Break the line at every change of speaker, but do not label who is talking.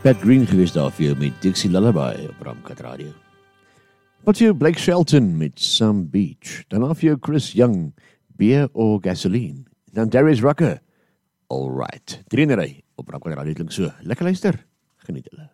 Pat Green geweest daar vir jou met Dixie Lullaby op Ramkat Radio. Wat vir jou Blake Shelton met Some Beach. Daarna vir jou Chris Young, Beer or Gasoline. Dan Darius Rucker, All Right. Trainery op Ramkat Radio klink so. Lekker luister, geniet hulle.